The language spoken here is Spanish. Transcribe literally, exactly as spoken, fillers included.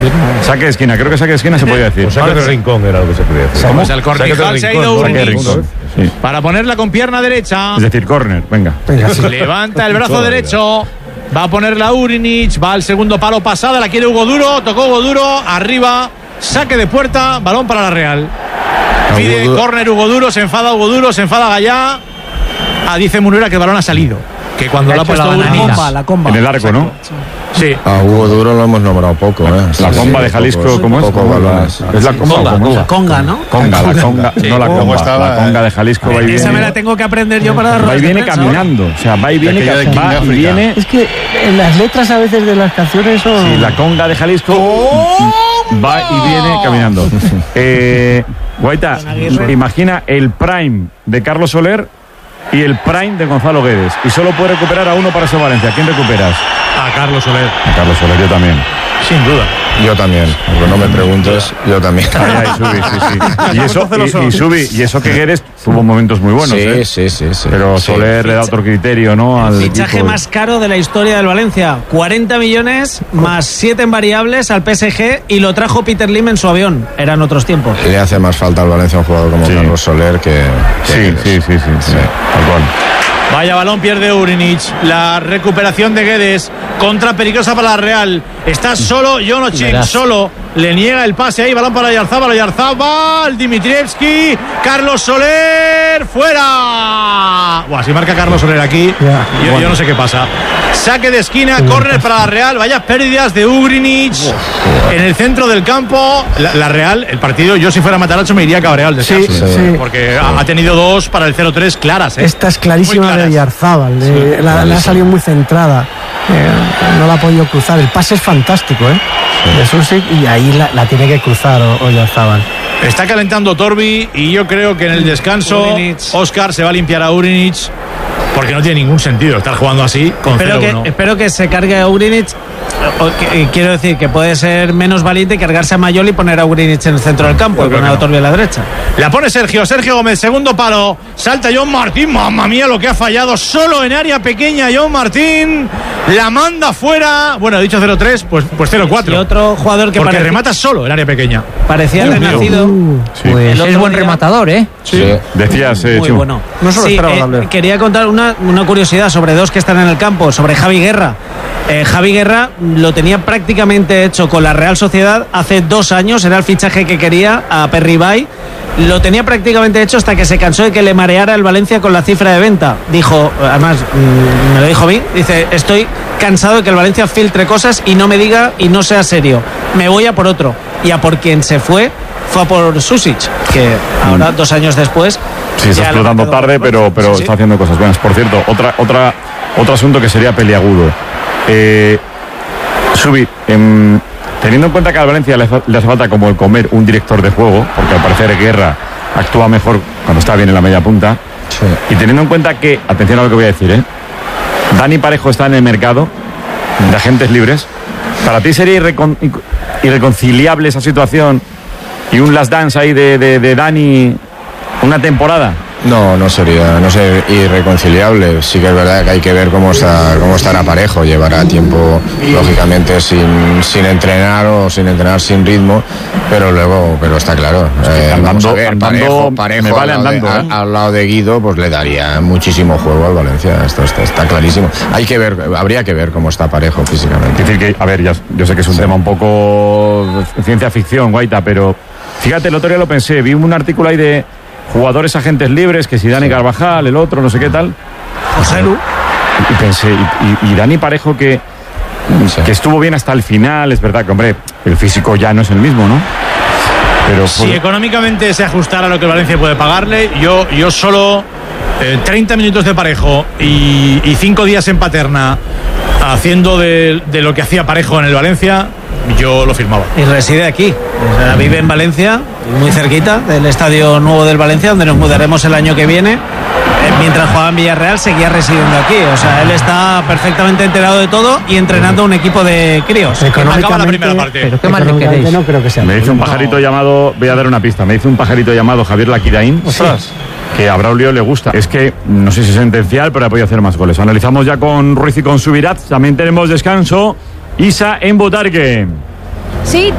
Saque de esquina, creo que saque de esquina se podía decir. O saque de rincón era lo que se podía decir. Pues el Cortijal se ha ido Urinic sí. para ponerla con pierna derecha. Es decir, córner, venga. Venga, sí. Levanta el brazo derecho. Va a ponerla Urinic. Va al segundo palo pasada. La quiere Hugo Duro. Tocó Hugo Duro. Arriba. Saque de puerta. Balón para la Real. Pide córner Hugo Duro. Se enfada Hugo Duro. Se enfada Gallá. Ah, dice Munera que el balón ha salido. Que cuando lo ha puesto la Urinic. comba, la comba. En el arco, ¿no? Sí. A Hugo Duro lo hemos nombrado poco, ¿eh? La Sí, comba sí, de Jalisco, pocos, ¿cómo es? pocos ¿Cómo balones. es la comba? Conga, ¿Cómo es? conga, ¿no? Conga, la conga, Sí. no la ¿Cómo comba, estaba? la conga de Jalisco va y Esa me viene. la tengo que aprender yo para dar Va y ruedas de viene prensa, caminando, o sea, va y viene, Aquella de ca- King va y África. viene. Es que en las letras a veces de las canciones son... Sí, la conga de Jalisco va y viene caminando. Eh, Guaita, imagina el prime de Carlos Soler y el prime de Gonzalo Guedes. Y solo puede recuperar a uno para ese Valencia. ¿A quién recuperas? A Carlos Soler. A Carlos Soler, yo también. Sin duda. Yo también, aunque no me preguntes, yo también. Ay, ay, Subi, sí, sí. Y eso, y, y, Subi, y eso que Guedes tuvo momentos muy buenos, Sí, ¿eh? sí, sí, sí. Pero Sí. Soler le da otro criterio, ¿no? Al Fichaje equipo. más caro de la historia del Valencia. cuarenta millones más siete en variables al P S G y lo trajo Peter Lim en su avión. Eran otros tiempos. Le hace más falta al Valencia un jugador como Sí. Carlos Soler que... que Sí, Guedes. sí, sí, sí, sí. Sí. Tal cual. Vaya balón, pierde Urinic. La recuperación de Guedes. Contra peligrosa para la Real. Está solo Jonochin, solo. Le niega el pase ahí. Balón para Oyarzábal. Oyarzábal. Dimitrievski. Carlos Soler. ¡Fuera! Buah, si marca Carlos Soler aquí, Ya, yo, bueno. yo no sé qué pasa. Saque de esquina. Córner para la Real. Vaya pérdidas de Urinic. En el centro del campo. La, la Real, el partido, yo si fuera Matarazzo me iría cabreado al descanso. Sí, Sí. sí. Porque ha, ha tenido dos para el cero tres claras, ¿eh? Esta es clarísima Muy claras. de Oyarzábal. eh, la, la ha salido muy centrada. Eh, no la ha podido cruzar. El pase es fantástico, ¿eh? De Susic, y ahí la, la tiene que cruzar O- Oyarzábal. Está calentando Torbi y yo creo que en el descanso Urinic. Oscar se va a limpiar a Urinic porque no tiene ningún sentido estar jugando así con Espero cero que, uno. espero que se cargue a Urinic. O que- eh, quiero decir que puede ser menos valiente cargarse a Mayol y poner a Urinic en el centro del campo Yo y creo poner que a Torbi a la derecha. La pone Sergio, Sergio Gómez, segundo palo. Salta John Martín, mamma mía lo que ha fallado. Solo en área pequeña John Martín. La manda fuera. Bueno, he dicho cero tres, pues, pues cero Y cuatro. otro jugador que Porque parecía, remata solo en área pequeña. parecía Dios mío. renacido. Sí. Pues El otro es buen día- rematador, ¿eh? Sí. Decías, eh, Muy Chimo. bueno. No se lo Sí, esperaba, eh, Gabriel. quería contar una, una curiosidad sobre dos que están en el campo, sobre Javi Guerra. Eh, Javi Guerra lo tenía prácticamente hecho con la Real Sociedad hace dos años, era el fichaje que quería a Perribay. Lo tenía prácticamente hecho hasta que se cansó de que le mareara el Valencia con la cifra de venta. Dijo, además, mm, me lo dijo a mí, dice, estoy cansado de que el Valencia filtre cosas y no me diga y no sea serio. Me voy a por otro. Y a por quien se fue, fue a por Susic, que ahora, dos años después... Sí, está ya le ha explotando marcado tarde, gol. pero, pero Sí, sí. está haciendo cosas buenas. Por cierto, otra, otra, otro asunto que sería peliagudo. Eh, Subi, em, teniendo en cuenta que a Valencia le, fa- le hace falta como el comer un director de juego, porque al parecer Guerra actúa mejor cuando está bien en la media punta, Sí. y teniendo en cuenta que, atención a lo que voy a decir, ¿eh? Dani Parejo está en el mercado de agentes libres. ¿Para ti sería irrecon- irreconciliable esa situación y un last dance ahí de, de, de Dani una temporada? No, no sería, no sería irreconciliable. Sí que es verdad que hay que ver cómo está, cómo estará Parejo. Llevará tiempo, lógicamente, sin, sin entrenar o sin entrenar sin ritmo, pero luego, pero está claro. Eh, andando- vamos a ver, andando Parejo, Parejo me vale al, lado andando, de, ¿eh? al- al lado de Guido, pues le daría muchísimo juego al Valencia. Esto está, está clarísimo. Hay que ver, habría que ver cómo está Parejo físicamente. Es decir, que, a ver, ya, yo sé que es un Sí. tema un poco de ciencia ficción, Guaita, pero fíjate, el otro día lo pensé, vi un artículo ahí de jugadores agentes libres, que si Dani Carvajal, el otro, no sé qué tal. José Lu. Y pensé, y, y- y Dani Parejo que, Sí. que estuvo bien hasta el final, es verdad que, hombre, el físico ya no es el mismo, ¿no? Pero Si por- económicamente se ajustara a lo que el Valencia puede pagarle, yo, yo solo eh, treinta minutos de Parejo y, y cinco días en Paterna haciendo de, de lo que hacía Parejo en el Valencia, yo lo firmaba. Y reside aquí. O sea, vive en Valencia, muy cerquita del estadio nuevo del Valencia, donde nos mudaremos el año que viene. Eh, Mientras jugaba en Villarreal, seguía residiendo aquí. O sea, él está perfectamente enterado de todo y entrenando un equipo de críos. Acaba la primera parte. Pero qué mal le Económicamente queréis. no creo que sea. me dice un pajarito llamado, voy a dar una pista, me dice un pajarito llamado Javier Laquiraín, que a Braulio le gusta. Es que, no sé si es sentencial, pero ha podido hacer más goles. Analizamos ya con Ruiz y con Subirat, también tenemos descanso. Isa en Botarque. Sí,